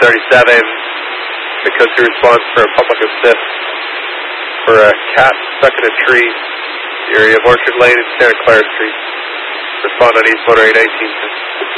37, the code 2 response for a public assist for a cat stuck in a tree, the area of Orchard Lane and Santa Clara Street. Respond on East Motor 819.